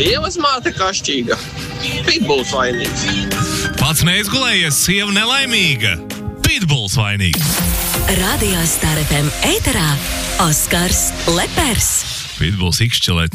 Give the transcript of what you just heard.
Sievas māte kašķīga. Pitbulls vainīgs. Pats neizgulējies, sieva nelaimīga. Pitbulls vainīgs. Radio Star FM ēterā Oskars Lepers. Pitbulls ikšķelēt